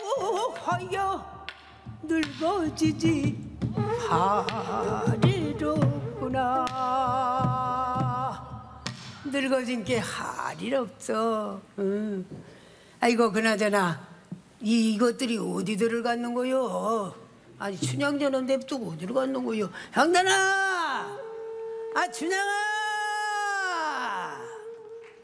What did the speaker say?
하여 늙어지지 하리로구나. 늙어진 게 할일 없어. 응. 아이고 그나저나 이것들이 어디들을 갔는 거요? 아니 춘향전원 냅두고 어디로 갔는 거요? 형단아! 아 춘향아!